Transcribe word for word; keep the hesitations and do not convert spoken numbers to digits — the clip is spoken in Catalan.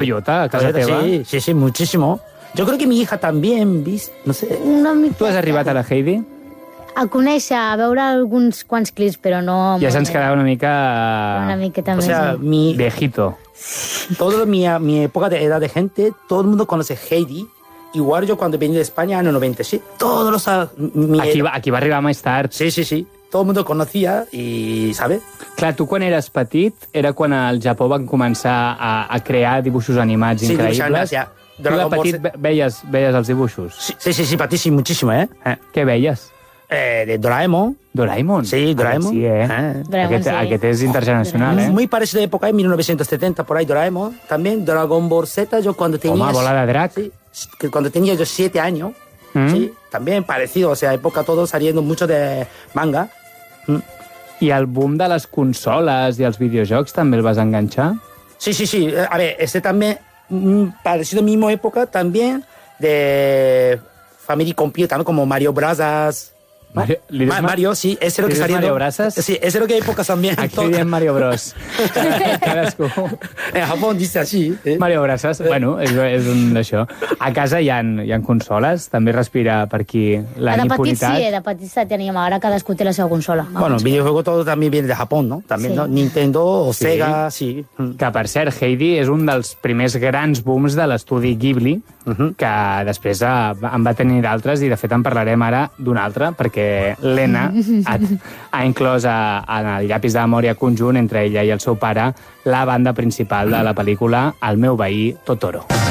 joiota a casa teva? Sí, sí, sí, muchísimo. Yo creo que mi hija también, ¿viste? No sé. Una mica... Tu has arribat a la Heidi? A conèixer, a veure alguns quants clips, però no... Ja se'ns quedava una mica... Una miqueta O més. sea, sí. mi, Viejito. toda mi, mi época de edad de gente, todo el mundo conoce Heidi. Igual yo cuando venía de España, en el noventa y siete, todos los... Mi, Aquí va, aquí va arribar més tard. Sí, sí, sí. Todo el mundo conocía y, ¿sabes? Clar, tu quan eres petit era quan al Japó van començar a, a crear dibuixos animats Sí, increïbles. dibuixos animats, ja. Tu de Dragon Ball petit Z. ve- veies, veies els dibuixos? Sí, sí, sí, sí, para ti sí, muchísimo, ¿eh? Eh, Què veies? eh, de Doraemon. Doraemon? Sí, Doraemon. Aquest sí, eh? Eh. Doraemon, aquest, sí. aquest és internacional, eh? Muy parecido de época, en mil novecientos setenta, por ahí, Doraemon. También Dragon Ball Z, yo cuando tenía... Home, bola de drac. Sí, que cuando tenía yo siete años, Mm. sí, también parecido, o sea, época todo saliendo mucho de manga. Mm. I el boom de les consoles i els videojocs també el vas enganxar? Sí, sí, sí, eh, a ver, este también, mm, parecido mismo época también de Family Computer, ¿no? Como Mario Bros. ¿no? Mario- li dius Ma- Ma- Mario, sí, ese es lo li que dius saliendo. Mario Brasas? Sí, ese es lo que hay épocas también. Aquí diem Mario Bros. Cadascú. En Japón dice así. ¿eh? Mario Brasas, bueno, és, és un d'això. A casa hi ha, hi ha consoles? També respira per aquí la de petit niponitat? sí, de petit sí teníem. Ara cadascú té la seva consola. Bueno, videojuego todo también viene de Japón, ¿no? También, Sí. ¿no? Nintendo o Sí. Sega, sí. Mm. Que, per cert, Heidi és un dels primers grans booms de l'estudi Ghibli, uh -huh. que després eh, en va tenir d'altres, i de fet en parlarem ara d'un altre, perquè l'Ena ha, ha inclòs a, a el llapis de memòria conjunt entre ella i el seu pare la banda principal de la pel·lícula El meu veí Totoro.